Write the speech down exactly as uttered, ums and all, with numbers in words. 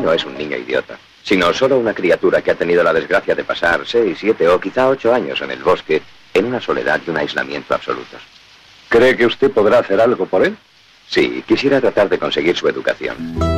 no es un niño idiota, sino solo una criatura que ha tenido la desgracia de pasar seis, siete o quizá ocho años en el bosque, en una soledad y un aislamiento absolutos. ¿Cree que usted podrá hacer algo por él? Sí, quisiera tratar de conseguir su educación.